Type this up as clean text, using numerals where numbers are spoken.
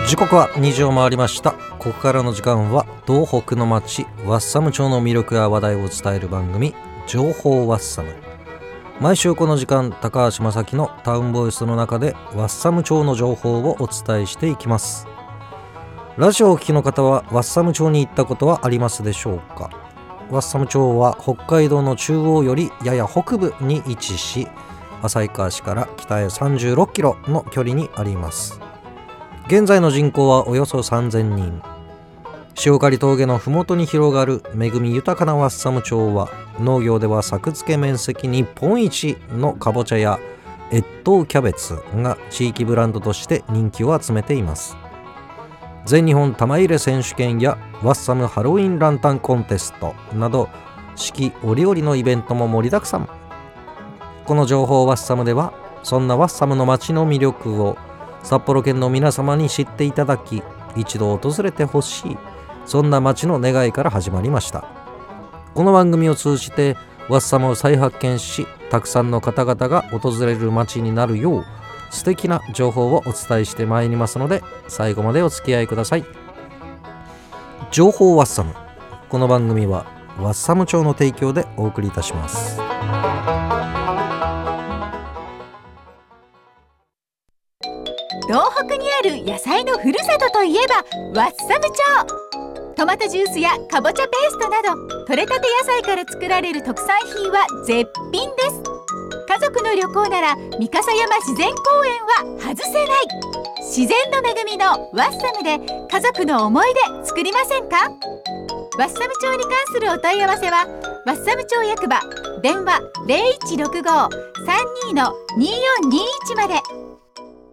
時刻は2時を回りました。ここからの時間は東北の町ワッサム町の魅力や話題を伝える番組、情報ワッサム。毎週この時間、高橋正樹のタウンボイスの中でワッサム町の情報をお伝えしていきます。ラジオをお聞きの方はワッサム町に行ったことはありますでしょうか。ワッサム町は北海道の中央よりやや北部に位置し、旭川市から北へ36キロの距離にあります。現在の人口はおよそ3000人。塩刈峠のふもとに広がる恵み豊かなワッサム町は、農業では作付け面積日本一のかぼちゃや越冬キャベツが地域ブランドとして人気を集めています。全日本玉入れ選手権やワッサムハロウィンランタンコンテストなど、四季折々のイベントも盛りだくさん。この情報ワッサムでは、そんなワッサムの街の魅力を札幌県の皆様に知っていただき、一度訪れてほしい、そんな街の願いから始まりました。この番組を通じてワッサムを再発見し、たくさんの方々が訪れる街になるよう素敵な情報をお伝えしてまいりますので、最後までお付き合いください。情報ワッサム。この番組はワッサム町の提供でお送りいたします。 東北にある野菜のふるさとといえばワッサム町。トマトジュースやかぼちゃペーストなど、採れたて野菜から作られる特産品は絶品です。家族の旅行なら三笠山自然公園は外せない。自然の恵みのワッサムで家族の思い出作りませんか。ワッサム町に関するお問い合わせはワッサム町役場電話 0165-32-2421 まで。